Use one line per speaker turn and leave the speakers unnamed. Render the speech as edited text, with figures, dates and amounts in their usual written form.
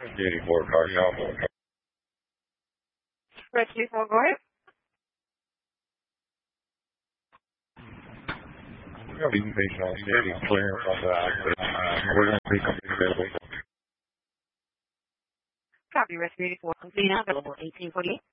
84 Cardinal.
Rescue 4, go ahead.
Leaving patient on steady clear from the accident. We're going to pick up the available.
Copy, Rescue 84, complete, available 1848.